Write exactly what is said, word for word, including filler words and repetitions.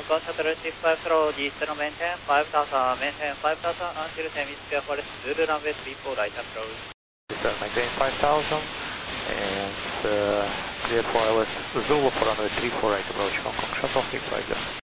go shuttle six five zero, Eastern maintain five thousand, maintain five thousand until hemisphere forest, Zulu runway three four right approach. Eastern maintain five thousand and uh, clear for L S Zulu for runway three four right approach, Hong Kong shuttle, fixed right there.